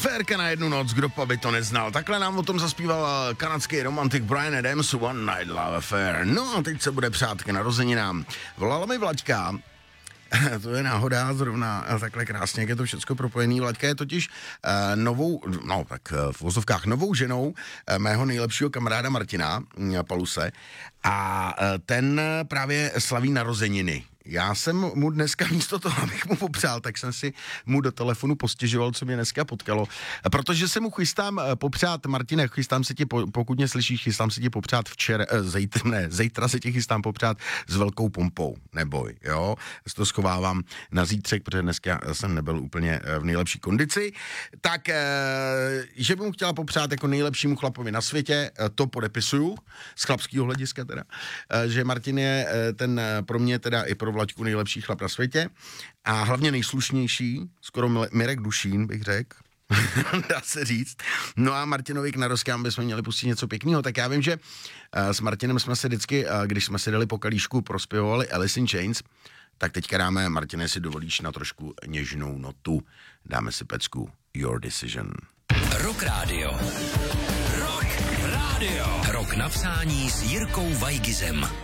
Aférka na jednu noc, kdo by to neznal. Takhle nám o tom zaspíval kanadský romantik Bryan Adams, One Night Love Affair. No a teď se bude přát k narozeninám. Volala mi Vlaďka, to je náhoda, zrovna takhle krásně, jak je to všecko propojený. Vlaďka je totiž v vozovkách novou ženou mého nejlepšího kamaráda Martina Paluse a ten právě slaví narozeniny. Já jsem mu dneska místo toho, abych mu popřál, tak jsem si mu do telefonu postěžoval, co mě dneska potkalo. Protože se mu chystám popřát, Martine, chystám se ti, pokud mě slyšíš, chystám se ti popřát zítra se ti chystám popřát s velkou pompou, neboj, jo. Já to schovávám na zítřek, protože dneska jsem nebyl úplně v nejlepší kondici. Tak, že bych mu chtěla popřát jako nejlepšímu chlapovi na světě, to podepisuju, z chlapského hlediska teda, že Martin je ten pro mě teda i pro Vlaďku nejlepší chlap na světě a hlavně nejslušnější, skoro Mirek Dušín, bych řekl, dá se říct. No a Martinovi k narozkám bychom měli pustit něco pěkného, tak já vím, že s Martinem jsme se vždycky, když jsme si dali po kalíšku, prospěvovali Alice in Chains, tak teďka dáme, Martine, si dovolíš na trošku něžnou notu, dáme si pecku Your Decision. Rock Radio. Rock Radio. Rok napsání s Jirkou Vajgizem.